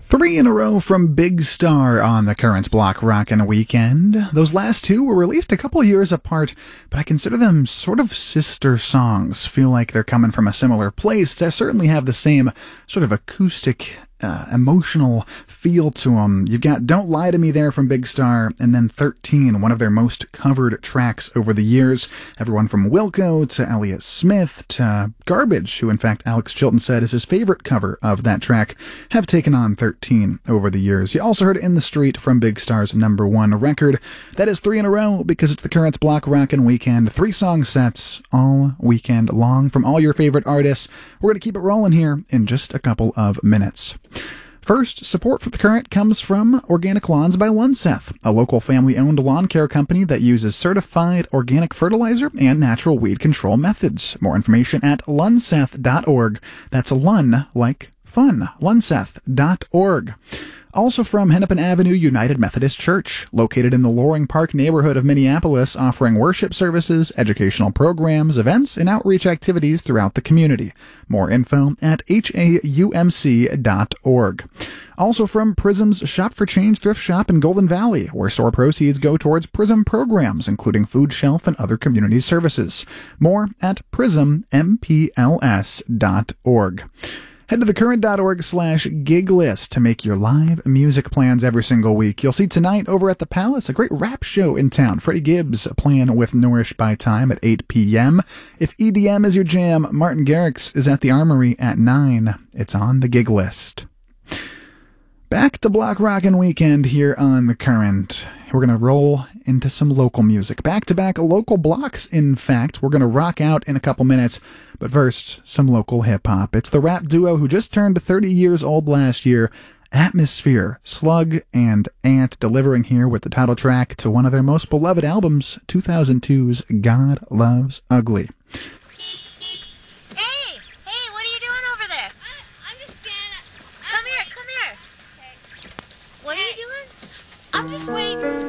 Three in a row from Big Star on the Currents Block Rockin' Weekend. Those last two were released a couple years apart, but I consider them sort of sister songs. Feel like they're coming from a similar place. They certainly have the same sort of acoustic, emotional feel to them. You've got Don't Lie to Me there from Big Star, and then 13, one of their most covered tracks over the years. Everyone from Wilco to Elliott Smith to Garbage, who in fact Alex Chilton said is his favorite cover of that track, have taken on 13 over the years. You also heard In the Street from Big Star's #1 record. That is 3 in a row because it's the Currents Block Rockin' Weekend. 3 song sets all weekend long from all your favorite artists. We're going to keep it rolling here in just a couple of minutes. First, support for The Current comes from Organic Lawns by Lunseth, a local family-owned lawn care company that uses certified organic fertilizer and natural weed control methods. More information at lunseth.org. That's Lun like fun. lunseth.org. Also from Hennepin Avenue United Methodist Church, located in the Loring Park neighborhood of Minneapolis, offering worship services, educational programs, events, and outreach activities throughout the community. More info at haumc.org. Also from Prism's Shop for Change thrift shop in Golden Valley, where store proceeds go towards Prism programs, including food shelf and other community services. More at prismpls.org. Head to thecurrent.org/gig list to make your live music plans every single week. You'll see tonight over at the Palace, a great rap show in town. Freddie Gibbs playing with Nourish by Time at 8 p.m. If EDM is your jam, Martin Garrix is at the Armory at 9. It's on the gig list. Back to Block Rockin' Weekend here on The Current. We're going to roll into some local music. Back-to-back local blocks, in fact. We're going to rock out in a couple minutes. But first, some local hip-hop. It's the rap duo who just turned 30 years old last year, Atmosphere, Slug and Ant, delivering here with the title track to one of their most beloved albums, 2002's God Loves Ugly. Hey, what are you doing over there? I'm just standing. Come here. Okay. What are you doing? I'm just waiting.